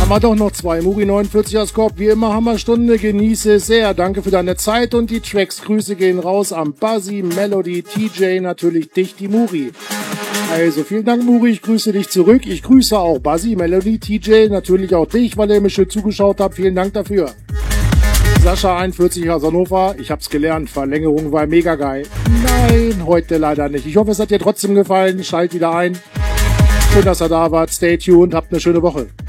haben wir doch noch zwei. Muri 49 aus Korb, wie immer Hammerstunde, genieße es sehr. Danke für deine Zeit und die Tracks. Grüße gehen raus an Buzzy, Melody, TJ, natürlich dich, die Muri. Also vielen Dank, Muri, ich grüße dich zurück. Ich grüße auch Buzzy, Melody, TJ, natürlich auch dich, weil ihr mir schön zugeschaut habt. Vielen Dank dafür. Sascha 41 aus Hannover, ich hab's gelernt, Verlängerung war mega geil. Nein, heute leider nicht. Ich hoffe, es hat dir trotzdem gefallen. Schalt wieder ein. Schön, dass ihr da wart. Stay tuned, habt eine schöne Woche.